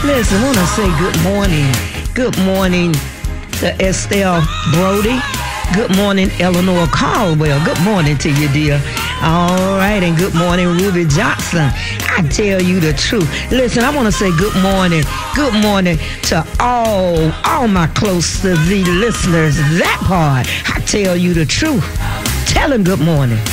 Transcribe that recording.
Listen, I want to say good morning. Good morning to Estelle Brody. Good morning, Eleanor Caldwell. Good morning to you, dear. All right, and good morning, Ruby Johnson. I tell you the truth. Listen, I want to say good morning. Good morning to all my close to the listeners. That part, I tell you the truth. Tell them good morning.